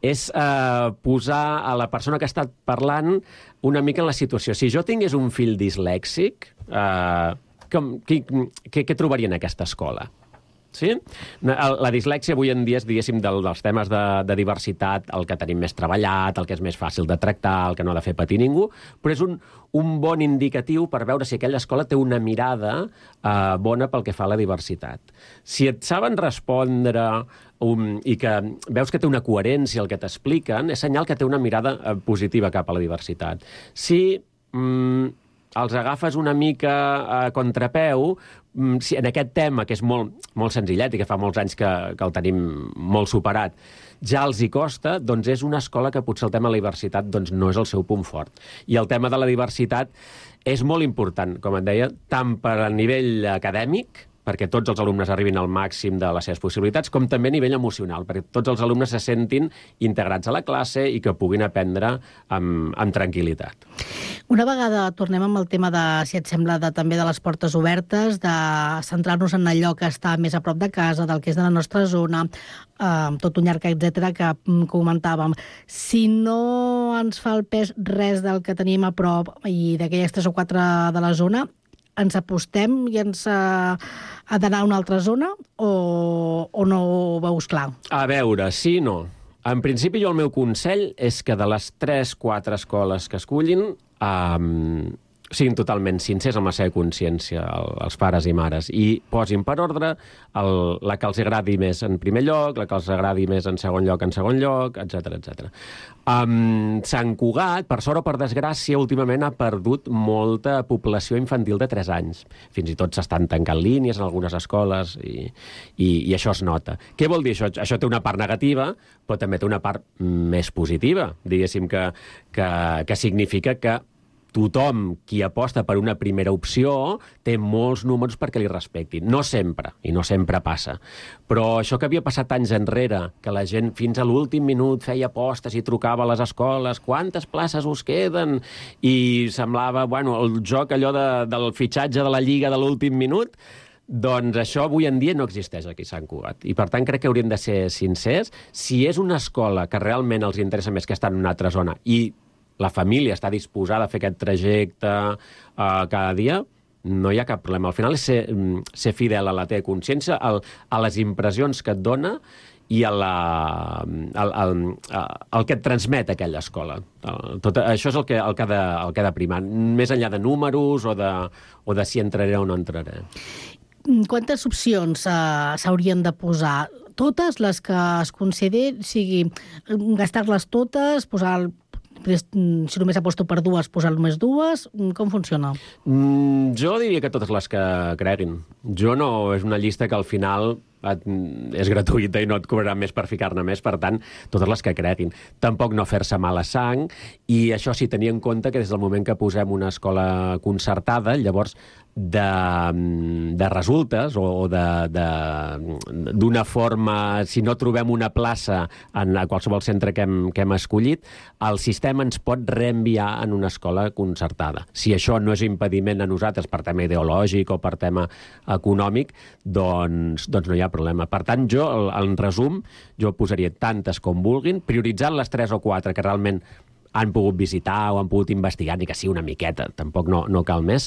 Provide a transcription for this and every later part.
és posar a la persona que ha estat parlant una mica en la situació. Si jo tingués un fill dislèxic, què trobaria en aquesta escola? Sí? La dislèxia avui en dia és, diguéssim, dels temes de diversitat, el que tenim més treballat, el que és més fàcil de tractar, el que no ha de fer patir ningú, però és un bon indicatiu per veure si aquella escola té una mirada bona pel que fa a la diversitat. Si et saben respondre i que veus que té una coherència el que t'expliquen, és senyal que té una mirada positiva cap a la diversitat. Si els agafes una mica a contrapeu, si en aquest tema, que és molt senzillet i que fa molts anys que el tenim molt superat, ja els hi costa, doncs és una escola que potser el tema de la diversitat doncs no és el seu punt fort. I el tema de la diversitat és molt important, com et deia, tant per a nivell acadèmic, perquè tots els alumnes arribin al màxim de les seves possibilitats, com també a nivell emocional, perquè tots els alumnes se sentin integrats a la classe i que puguin aprendre amb tranquil·litat. Una vegada tornem amb el tema de, si et sembla, també de les portes obertes, de centrar-nos en allò que està més a prop de casa, del que és de la nostra zona, tot un llarg etcètera que comentàvem. Si no ens fa el pes res del que tenim a prop i d'aquelles 3 o 4 de la zona, ens apostem i ens ha d'anar a una altra zona o no ho veus clar? A veure, sí i no. En principi, jo el meu consell és que de les 3-4 escoles que escullin siguin totalment sincers amb la seva consciència, els pares i mares, i posin per ordre la que els agradi més en primer lloc, la que els agradi més en segon lloc, etc. Sant Cugat, per sort o per desgràcia, últimament ha perdut molta població infantil de 3 anys. Fins i tot s'estan tancant línies en algunes escoles i això es nota. Què vol dir això? Això té una part negativa, però també té una part més positiva, diguéssim, que significa que tothom qui aposta per una primera opció té molts números perquè li respectin. No sempre, i no sempre passa. Però això que havia passat anys enrere, que la gent fins a l'últim minut feia apostes i trucava a les escoles, quantes places us queden? I semblava, el joc allò del fitxatge de la Lliga de l'últim minut, doncs això avui en dia no existeix aquí a Sant Cugat. I per tant crec que hauríem de ser sincers. Si és una escola que realment els interessa més que estar en una altra zona i la família està disposada a fer aquest trajecte cada dia, no hi ha cap problema. Al final és ser fidel a la teva consciència, a les impressions que et dona i al que et transmet aquella escola. Això és el que ha de primar, més enllà de números o de si entraré o no entraré. Quantes opcions s'haurien de posar? Totes les que es considerin, sigui gastar-les totes, posar si només aposto per 2, posar només 2, com funciona? Jo diria que totes les que creguin. És una llista que al final és gratuïta i no et cobrarà més per ficar-ne més, per tant, totes les que creguin. Tampoc no fer-se mala sang, i això sí, tenir en compte que des del moment que posem una escola concertada, llavors de resultes o d'una forma, si no trobem una plaça en qualsevol centre que hem escollit, el sistema ens pot reenviar en una escola concertada. Si això no és impediment a nosaltres per tema ideològic o per tema econòmic, doncs no hi ha problema. Per tant, en resum, jo posaria tantes com vulguin, prioritzant les 3 o 4 que realment han pogut visitar o han pogut investigar, ni que sigui una miqueta, tampoc no cal més,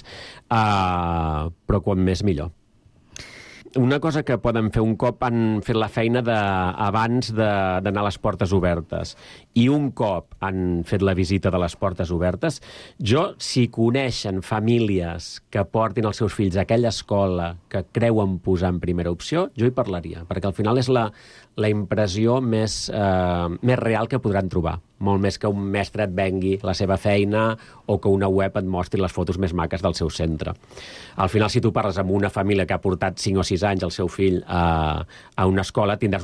però quan més millor. Una cosa que poden fer un cop han fet la feina abans d'anar a les portes obertes i un cop han fet la visita de les portes obertes, si coneixen famílies que portin els seus fills a aquella escola que creuen posar en primera opció, jo hi parlaria, perquè al final és la impressió més real que podran trobar. Molt més que un mestre et vengui la seva feina o que una web et mostri les fotos més maques del seu centre. Al final, si tu parles amb una família que ha portat 5 o 6 anys el seu fill a una escola, tindràs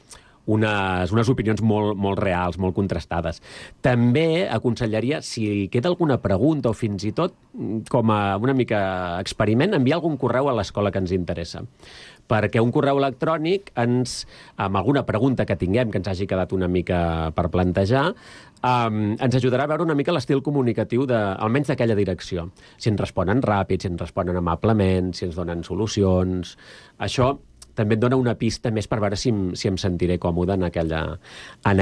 unes opinions molt reals, molt contrastades. També aconsellaria, si queda alguna pregunta o fins i tot com a una mica experiment, enviar algun correu a l'escola que ens interessa. Perquè un correu electrònic amb alguna pregunta que tinguem que ens hagi quedat una mica per plantejar, ens ajudarà a veure una mica l'estil comunicatiu almenys d'aquella direcció. Si ens responen ràpid, si ens responen amablement, si ens donen solucions. Això també et dona una pista més per veure si em sentiré còmode en aquella